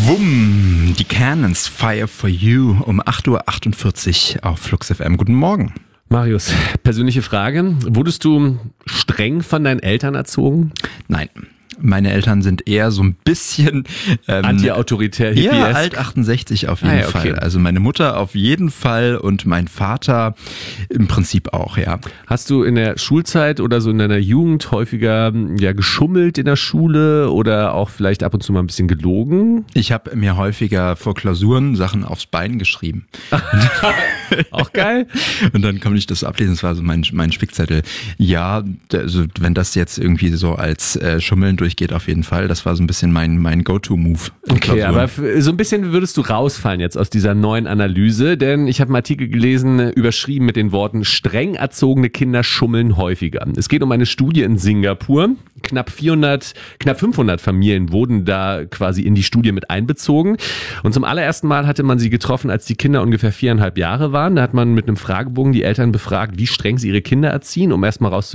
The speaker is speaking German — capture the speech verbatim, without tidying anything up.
Wumm, die Cannons, Fire for You um acht Uhr achtundvierzig auf Flux F M. Guten Morgen. Marius, persönliche Frage. Wurdest du streng von deinen Eltern erzogen? Nein. Meine Eltern sind eher so ein bisschen ähm, anti-autoritär, Hippies. Ja, alt achtundsechzig auf jeden ah, ja, okay. Fall. Also meine Mutter auf jeden Fall und mein Vater im Prinzip auch, ja. Hast du in der Schulzeit oder so in deiner Jugend häufiger ja geschummelt in der Schule oder auch vielleicht ab und zu mal ein bisschen gelogen? Ich habe mir häufiger vor Klausuren Sachen aufs Bein geschrieben. Auch geil. Und dann konnte ich das ablesen, das war so mein, mein Spickzettel. Ja, also wenn das jetzt irgendwie so als äh, Schummeln durchgeht, auf jeden Fall. Das war so ein bisschen mein, mein Go-To-Move. Okay, aber so ein bisschen würdest du rausfallen jetzt aus dieser neuen Analyse, denn ich habe einen Artikel gelesen, überschrieben mit den Worten, streng erzogene Kinder schummeln häufiger. Es geht um eine Studie in Singapur. Knapp vierhundert, knapp fünfhundert Familien wurden da quasi in die Studie mit einbezogen. Und zum allerersten Mal hatte man sie getroffen, als die Kinder ungefähr viereinhalb Jahre waren. Da hat man mit einem Fragebogen die Eltern befragt, wie streng sie ihre Kinder erziehen, um erstmal rauszufinden,